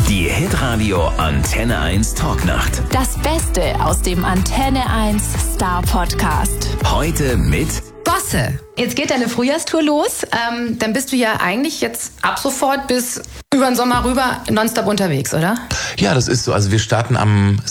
Die Hitradio Antenne 1 Talknacht. Das Beste aus dem Antenne 1 Star Podcast. Heute mit Bosse. Jetzt geht deine Frühjahrstour los. Dann bist du ja eigentlich jetzt ab sofort bis über den Sommer rüber nonstop unterwegs, oder? Ja, das ist so. Also wir starten am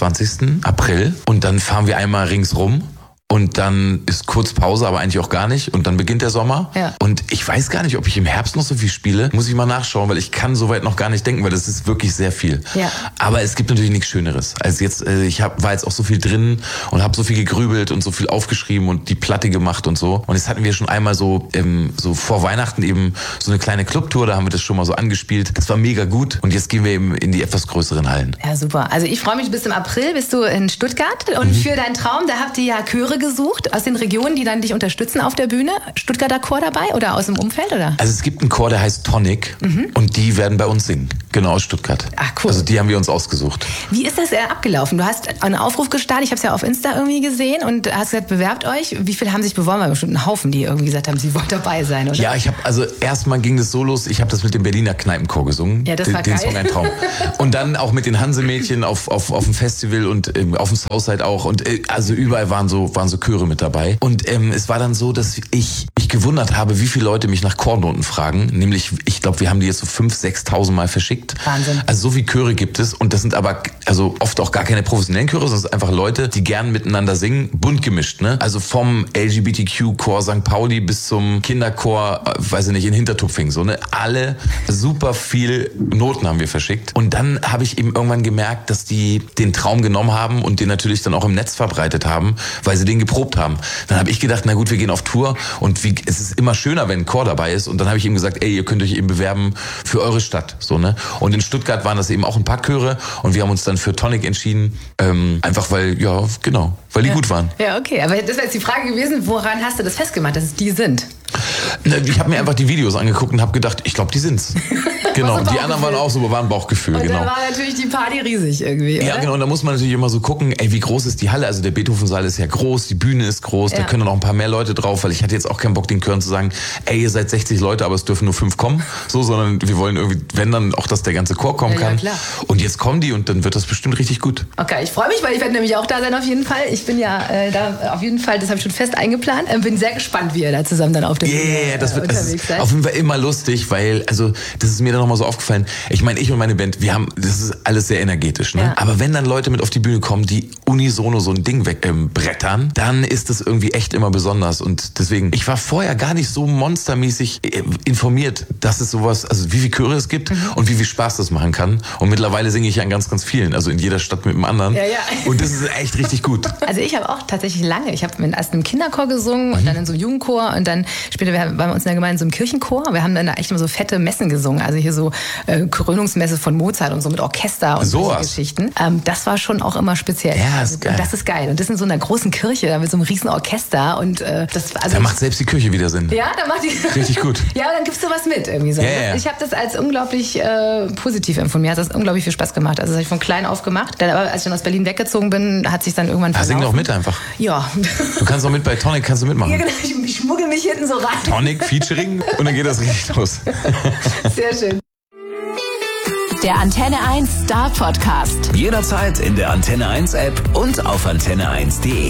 26. April und dann fahren wir einmal ringsrum. Und dann ist kurz Pause, aber eigentlich auch gar nicht. Und dann beginnt der Sommer. Ja. Und ich weiß gar nicht, ob ich im Herbst noch so viel spiele. Muss ich mal nachschauen, weil ich kann soweit noch gar nicht denken, weil das ist wirklich sehr viel. Ja. Aber es gibt natürlich nichts Schöneres. Also jetzt, war jetzt auch so viel drin und habe so viel gegrübelt und so viel aufgeschrieben und die Platte gemacht und so. Und jetzt hatten wir schon einmal so vor Weihnachten eben so eine kleine Clubtour. Da haben wir das schon mal so angespielt. Das war mega gut. Und jetzt gehen wir eben in die etwas größeren Hallen. Ja, super. Also ich freue mich, bis im April bist du in Stuttgart. Und für deinen Traum, da habt ihr ja Chöre gesucht aus den Regionen, die dann dich unterstützen auf der Bühne. Stuttgarter Chor dabei oder aus dem Umfeld, oder? Also es gibt einen Chor, der heißt Tonic und die werden bei uns singen. Genau, aus Stuttgart. Ach, cool. Also die haben wir uns ausgesucht. Wie ist das abgelaufen? Du hast einen Aufruf gestartet, ich habe es ja auf Insta irgendwie gesehen und hast gesagt, bewerbt euch. Wie viele haben sich beworben? Weil bestimmt ein Haufen, die irgendwie gesagt haben, sie wollen dabei sein, oder? Ja, erstmal ging das so los, ich habe das mit dem Berliner Kneipenchor gesungen. Ja, das war den geil. Song Ein Traum. Und dann auch mit den Hansemädchen auf dem Festival und auf dem Southside auch. Und also überall waren so Chöre mit dabei. Und es war dann so, dass ich mich gewundert habe, wie viele Leute mich nach Chornoten fragen. Nämlich, ich glaube, wir haben die jetzt so 5.000, 6.000 Mal verschickt. Wahnsinn. Also so viele Chöre gibt es. Und das sind aber also oft auch gar keine professionellen Chöre, sondern es sind einfach Leute, die gern miteinander singen. Bunt gemischt, ne? Also vom LGBTQ-Chor St. Pauli bis zum Kinderchor, weiß ich nicht, in Hintertupfing. So, ne? Alle super viel Noten haben wir verschickt. Und dann habe ich eben irgendwann gemerkt, dass die den Traum genommen haben und den natürlich dann auch im Netz verbreitet haben, weil sie den geprobt haben. Dann habe ich gedacht, na gut, wir gehen auf Tour und es ist immer schöner, wenn ein Chor dabei ist. Und dann habe ich ihm gesagt, ey, ihr könnt euch eben bewerben für eure Stadt. So, ne? Und in Stuttgart waren das eben auch ein paar Chöre und wir haben uns dann für Tonic entschieden, einfach weil die gut waren. Ja, okay. Aber das wäre jetzt die Frage gewesen, woran hast du das festgemacht, dass es die sind? Ich habe mir einfach die Videos angeguckt und habe gedacht, ich glaube, die sind's. Genau. Die anderen waren auch so, waren Bauchgefühl. Und genau. da war natürlich die Party riesig irgendwie, Ja, oder? genau. Und da muss man natürlich immer so gucken, ey, wie groß ist die Halle? Also der Beethoven-Saal ist ja groß, die Bühne ist groß, da können noch ein paar mehr Leute drauf, weil ich hatte jetzt auch keinen Bock, den Chören zu sagen, ey, ihr seid 60 Leute, aber es dürfen nur 5 kommen. So, sondern wir wollen irgendwie, wenn dann auch, dass der ganze Chor kommen kann. Klar. Und jetzt kommen die und dann wird das bestimmt richtig gut. Okay, ich freue mich, weil ich werde nämlich auch da sein auf jeden Fall. Ich bin ja da auf jeden Fall, das habe ich schon fest eingeplant. Bin sehr gespannt, wie ihr da zusammen dann auf der Bühne Das wird unterwegs seid. auf jeden Fall immer lustig, weil, also das ist mir dann nochmal so aufgefallen, ich meine, ich und meine Band, das ist alles sehr energetisch, ne? Ja. Aber wenn dann Leute mit auf die Bühne kommen, die unisono so ein Ding wegbrettern, dann ist das irgendwie echt immer besonders und deswegen, ich war vorher gar nicht so monstermäßig informiert, dass es sowas, also wie viele Chöre es gibt und wie viel Spaß das machen kann und mittlerweile singe ich ja in ganz, ganz vielen, also in jeder Stadt mit dem anderen. Ja. Und das ist echt richtig gut. Also ich habe auch tatsächlich lange, ich habe erst im Kinderchor gesungen und dann in so einem Jugendchor und dann später waren wir uns in der Gemeinde so im Kirchenchor. Wir haben dann da echt immer so fette Messen gesungen, also hier so Krönungsmesse von Mozart und so mit Orchester und solche Geschichten. Das war schon auch immer speziell. Ja, ist geil. Das ist geil. Und das in so einer großen Kirche, da mit so einem riesen Orchester und das. Also Da macht selbst die Kirche wieder Sinn. ja, da macht die Richtig gut. Ja, aber dann gibst du was mit irgendwie so. Ja. Ich habe das als unglaublich positiv empfunden. Mir hat das unglaublich viel Spaß gemacht. Also das habe ich von klein auf gemacht. Dann, aber als ich dann aus Berlin weggezogen bin, hat sich dann irgendwann Sing doch mit einfach. Ja. Du kannst doch mit bei Tonic, kannst du mitmachen. Ja, genau. Ich schmuggel mich hinten so rein. Tonic Featuring und dann geht das richtig los. Sehr schön. Der Antenne 1 Star Podcast. jederzeit in der Antenne 1 App und auf antenne1.de.